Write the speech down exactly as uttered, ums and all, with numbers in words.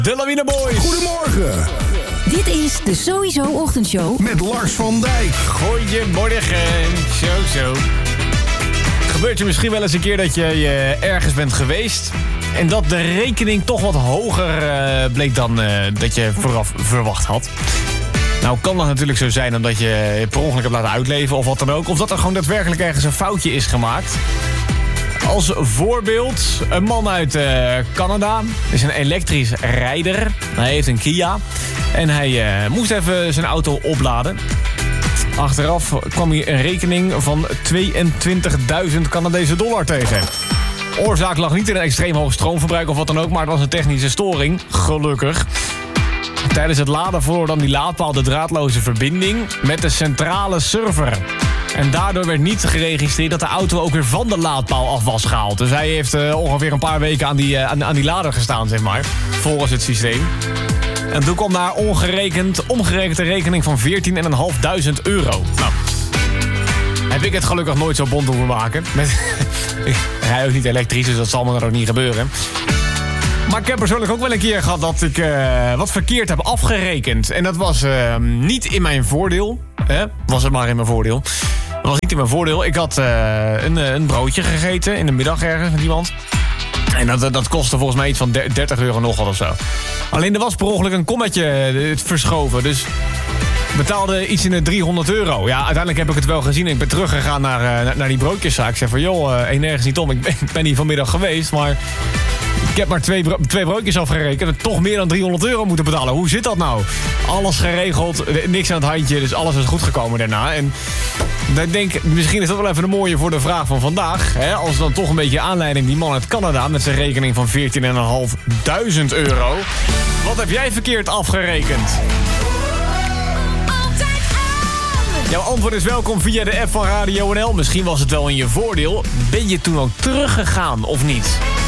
De Lawine Boys. Goedemorgen. Dit is de Sowieso Ochtendshow. Met Lars van Dijk. Goedemorgen. Zo, zo. Gebeurt je misschien wel eens een keer dat je, je ergens bent geweest en dat de rekening toch wat hoger uh, bleek dan uh, dat je vooraf verwacht had? Nou kan dat natuurlijk zo zijn omdat je het per ongeluk hebt laten uitleven of wat dan ook. Of dat er gewoon daadwerkelijk ergens een foutje is gemaakt. Als voorbeeld, een man uit uh, Canada is een elektrisch rijder. Hij heeft een Kia en hij uh, moest even zijn auto opladen. Achteraf kwam hij een rekening van tweeëntwintigduizend Canadese dollar tegen. Oorzaak lag niet in een extreem hoog stroomverbruik of wat dan ook, maar het was een technische storing, gelukkig. Tijdens het laden verloor dan die laadpaal de draadloze verbinding met de centrale server. En daardoor werd niet geregistreerd dat de auto ook weer van de laadpaal af was gehaald. Dus hij heeft uh, ongeveer een paar weken aan die, uh, aan, aan die lader gestaan, zeg maar, volgens het systeem. En toen kwam daar ongerekend, omgerekend een rekening van veertienduizend vijfhonderd euro. Nou, heb ik het gelukkig nooit zo bont hoeven maken. Met, ik rij ook niet elektrisch, dus dat zal me dan ook niet gebeuren. Maar ik heb persoonlijk ook wel een keer gehad dat ik uh, wat verkeerd heb afgerekend. En dat was uh, niet in mijn voordeel. Hè? Was het maar in mijn voordeel. Dat was niet in mijn voordeel. Ik had uh, een, een broodje gegeten in de middag ergens met iemand. En dat, dat kostte volgens mij iets van dertig euro nog wat of zo. Alleen er was per ongeluk een kommetje verschoven. Dus ik betaalde iets in de driehonderd euro. Ja, uiteindelijk heb ik het wel gezien. Ik ben teruggegaan naar, uh, naar die broodjeszaak. Ik zei van, joh, uh, nergens niet om. Ik ben, ik ben hier vanmiddag geweest, maar ik heb maar twee, bro- twee broodjes afgerekend en toch meer dan driehonderd euro moeten betalen. Hoe zit dat nou? Alles geregeld, niks aan het handje, dus alles is goed gekomen daarna. En ik denk, misschien is dat wel even een mooie voor de vraag van vandaag. Hè? Als dan toch een beetje aanleiding, die man uit Canada met zijn rekening van veertienduizend vijfhonderd euro. Wat heb jij verkeerd afgerekend? Jouw antwoord is welkom via de app van Radio N L. Misschien was het wel in je voordeel. Ben je toen ook teruggegaan of niet?